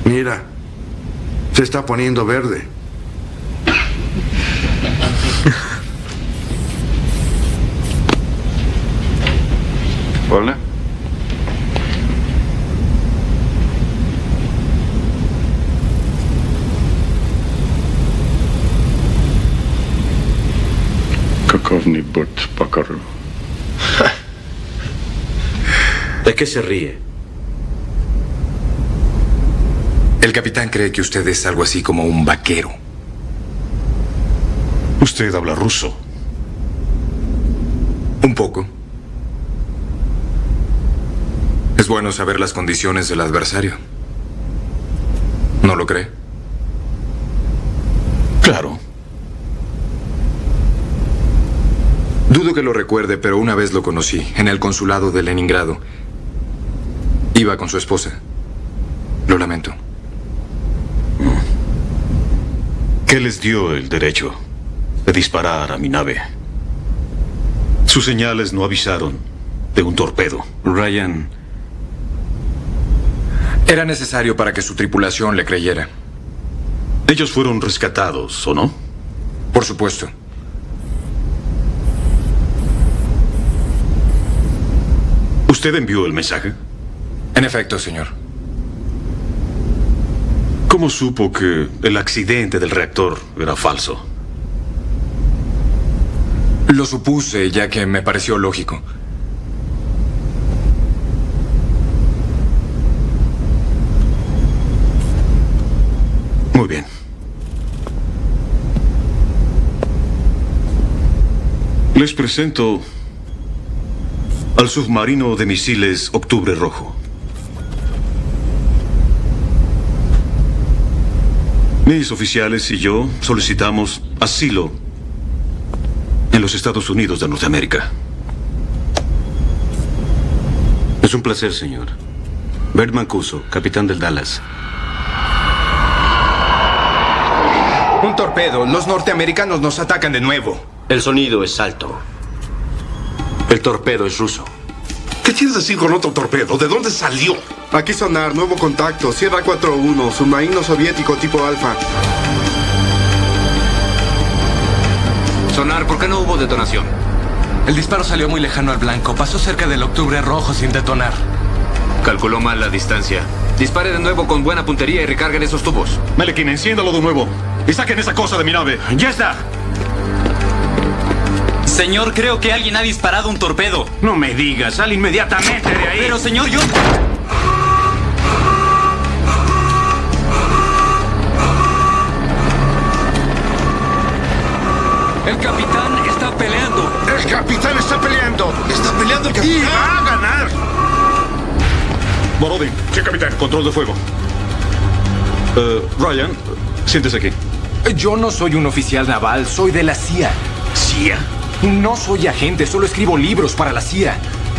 Mira, se está poniendo verde. Hola. Kakovni Bot Pakaru. ¿De qué se ríe? El capitán cree que usted es algo así como un vaquero. Usted habla ruso. Un poco. Es bueno saber las condiciones del adversario. ¿No lo cree? Claro. Dudo que lo recuerde, pero una vez lo conocí, en el consulado de Leningrado. Iba con su esposa. Lo lamento. ¿Qué les dio el derecho de disparar a mi nave? Sus señales no avisaron de un torpedo. Ryan, Era necesario para que su tripulación le creyera. Ellos fueron rescatados, ¿o no? Por supuesto. ¿Usted envió el mensaje? En efecto, señor. ¿Cómo supo que el accidente del reactor era falso? Lo supuse, ya que me pareció lógico. Muy bien. Les presento al submarino de misiles Octubre Rojo. Mis oficiales y yo solicitamos asilo en los Estados Unidos de Norteamérica. es un placer, señor. Bert Mancuso, capitán del Dallas. Un torpedo. Los norteamericanos nos atacan de nuevo. El sonido es alto. El torpedo es ruso. ¿Qué quieres decir con otro torpedo? ¿De dónde salió? Aquí sonar, nuevo contacto, Sierra 4-1, submarino soviético tipo Alfa. Sonar, ¿por qué no hubo detonación? El disparo salió muy lejano al blanco. Pasó cerca del Octubre Rojo sin detonar. Calculó mal la distancia. Dispare de nuevo con buena puntería y recarguen esos tubos. Melekin, enciéndalo de nuevo y saquen esa cosa de mi nave. ¡Ya está! Señor, creo que alguien ha disparado un torpedo. No me digas, sal inmediatamente de ahí. Pero, señor, yo... El capitán está peleando. ¡El capitán está peleando! ¡Está peleando el capitán! ¡Y va a ganar! Borodin. Sí, capitán. Control de fuego. Ryan, siéntese aquí. Yo no soy un oficial naval, soy de la CIA. ¿CIA? No soy agente, solo escribo libros para la CIA.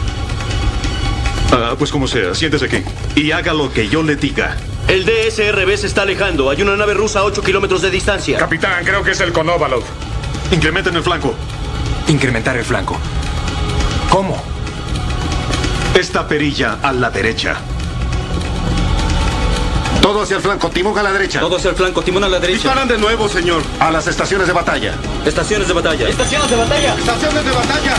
Pues como sea, siéntese aquí. Y haga lo que yo le diga. El DSRB se está alejando. Hay una nave rusa a 8 kilómetros de distancia. Capitán, creo que es el Konovalov. Incrementen el flanco. Incrementar el flanco. ¿Cómo? Esta perilla a la derecha. Todo hacia el flanco, timón a la derecha. Todo hacia el flanco, timón a la derecha. Disparan de nuevo, señor. A las estaciones de batalla. Estaciones de batalla. ¡Estaciones de batalla! ¡Estaciones de batalla!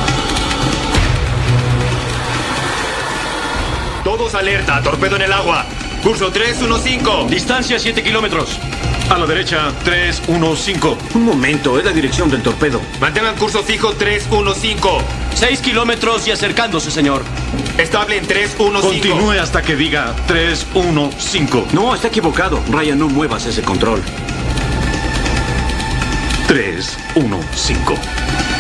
Todos alerta, torpedo en el agua. Curso 315. Distancia 7 kilómetros. A la derecha, 315. Un momento, es la dirección del torpedo. Mantengan curso fijo 315. 6 kilómetros y acercándose, señor. Estable en 315. Continúe hasta que diga 315. No, está equivocado. Ryan, no muevas ese control. 315.